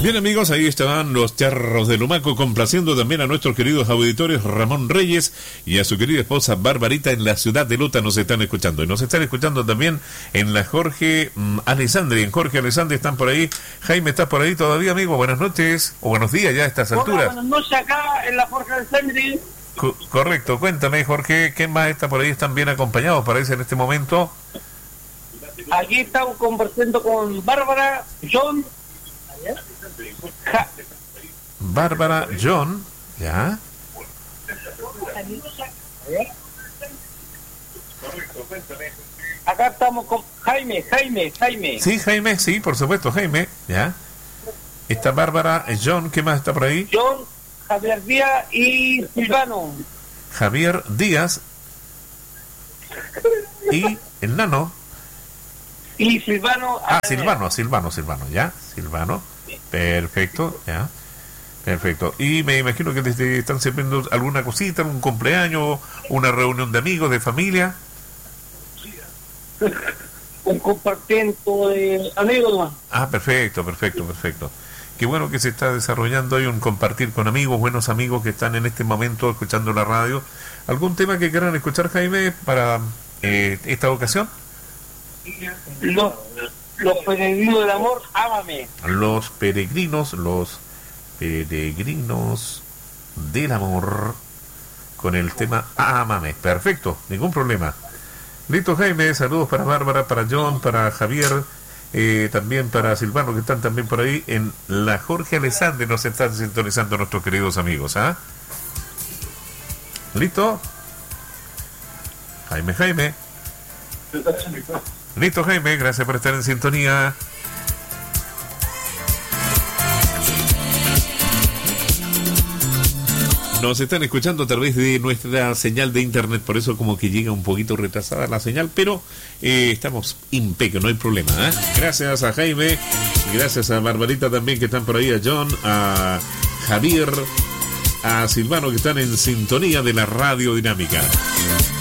Bien, amigos, ahí estaban los Charros de Lumaco complaciendo también a nuestros queridos auditores Ramón Reyes y a su querida esposa Barbarita en la ciudad de Lota. Nos están escuchando y nos están escuchando también en la Jorge Alessandri. En Jorge Alessandri están por ahí. Jaime, ¿estás por ahí todavía, amigo? Buenas noches o buenos días ya a estas alturas. Buenas noches acá en la Jorge Alessandri. Correcto, cuéntame, Jorge, ¿quién más está por ahí? ¿Están bien acompañados, parece, en este momento? Aquí estamos conversando con Bárbara, John... Bárbara, John, ¿ya? Acá estamos con Jaime. Sí, Jaime, sí, por supuesto, Jaime, ¿ya? Está Bárbara, John, ¿qué más está por ahí? John, Javier Díaz y Silvano. Javier Díaz y el nano. Y Silvano. Silvano, ¿ya? Silvano. Perfecto, ya. Perfecto. Y me imagino que te están sirviendo alguna cosita, un cumpleaños, una reunión de amigos, de familia. Un compartiendo de amigos nomás. Ah, perfecto. Qué bueno que se está desarrollando hoy un compartir con amigos, buenos amigos que están en este momento escuchando la radio. ¿Algún tema que quieran escuchar, Jaime, para esta ocasión? Los peregrinos del amor, ámame. Los peregrinos del amor con el tema ámame. Perfecto, ningún problema. Listo, Jaime, saludos para Bárbara, para John, para Javier, también para Silvano, que están también por ahí en la Jorge Alessandri. Nos están sintonizando nuestros queridos amigos, ¿ah? ¿Listo? Jaime. Listo, Jaime, gracias por estar en sintonía. Nos están escuchando a través de nuestra señal de internet, por eso como que llega un poquito retrasada la señal, pero estamos impecables, no hay problema, ¿eh? Gracias a Jaime, gracias a Barbarita también que están por ahí, a John, a Javier, a Silvano que están en sintonía de la Radio Dinámica.